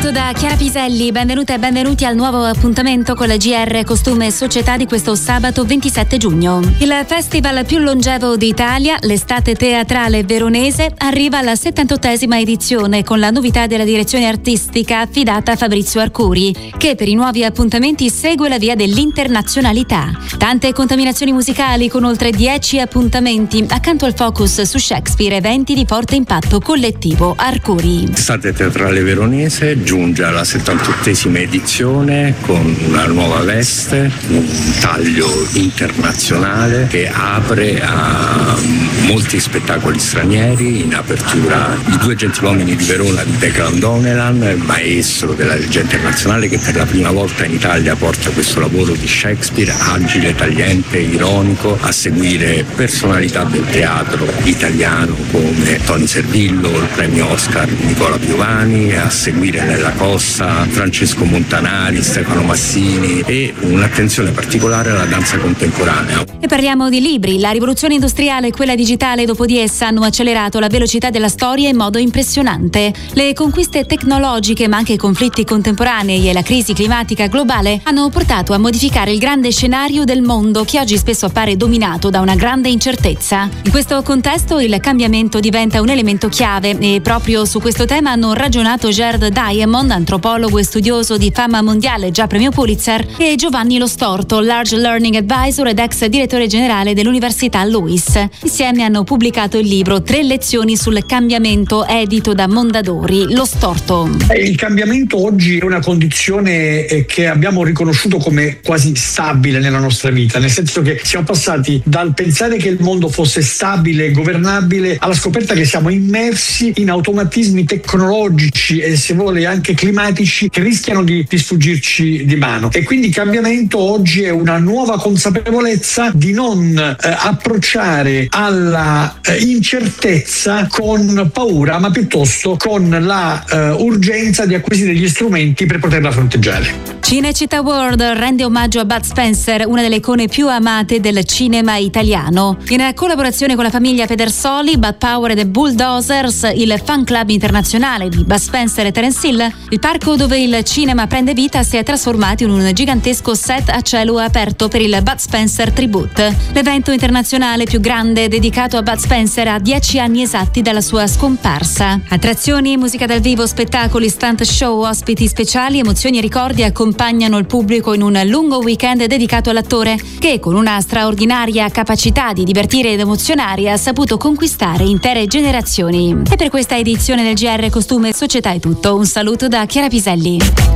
saluto da Chiara Piselli, benvenute e benvenuti al nuovo appuntamento con la GR Costume e Società di questo sabato 27 giugno. Il festival più longevo d'Italia, l'Estate Teatrale Veronese, arriva alla 78esima edizione con la novità della direzione artistica affidata a Fabrizio Arcuri, che per i nuovi appuntamenti segue la via dell'internazionalità. Tante contaminazioni musicali con oltre 10 appuntamenti, accanto al focus su Shakespeare, eventi di forte impatto collettivo. Arcuri. L'estate Teatrale Veronese giunge alla 78esima edizione con una nuova veste, un taglio internazionale che apre a molti spettacoli stranieri. In apertura i Due gentiluomini di Verona di Declan Donnellan, maestro della legge internazionale, che per la prima volta in Italia porta questo lavoro di Shakespeare agile, tagliente, ironico, a seguire personalità del teatro italiano come Tony Servillo, il premio Oscar Nicola Piovani, a seguire Nella Cossa, Francesco Montanari, Stefano Massini e un'attenzione particolare alla danza contemporanea. E parliamo di libri. La rivoluzione industriale e quella digitale dopo di essa hanno accelerato la velocità della storia in modo impressionante. Le conquiste tecnologiche ma anche i conflitti contemporanei e la crisi climatica globale hanno portato a modificare il grande scenario del mondo che oggi spesso appare dominato da una grande incertezza. In questo contesto il cambiamento diventa un elemento chiave e proprio su questo tema hanno ragionato Gerd Diamond, antropologo e studioso di fama mondiale, già premio Pulitzer, e Giovanni Lo Storto, Large Learning Advisor ed ex direttore generale dell'Università Lewis. Insieme hanno pubblicato il libro 3 lezioni sul cambiamento, edito da Mondadori. Lo Storto. Il cambiamento oggi è una condizione che abbiamo riconosciuto come quasi stabile nella nostra vita, nel senso che siamo passati dal pensare che il mondo fosse stabile e governabile alla scoperta che siamo immersi in automatismi tecnologici e, se vuole, anche climatici che rischiano di sfuggirci di mano. E quindi il cambiamento oggi è una nuova consapevolezza di non approcciare alla incertezza con paura, ma piuttosto con la urgenza di acquisire gli strumenti per poterla fronteggiare. Cinecittà World rende omaggio a Bud Spencer, una delle icone più amate del cinema italiano. In collaborazione con la famiglia Pedersoli, Bud Power e The Bulldozers, il fan club internazionale di Bud Spencer e Terence Hill, il parco dove il cinema prende vita si è trasformato in un gigantesco set a cielo aperto per il Bud Spencer Tribute, l'evento internazionale più grande dedicato a Bud Spencer a 10 anni esatti dalla sua scomparsa. Attrazioni, musica dal vivo, spettacoli, stunt show, ospiti speciali, emozioni e ricordi accompagnano il pubblico in un lungo weekend dedicato all'attore che, con una straordinaria capacità di divertire ed emozionare, ha saputo conquistare intere generazioni. E per questa edizione del GR Costume e Società è tutto. Un saluto da Chiara Piselli.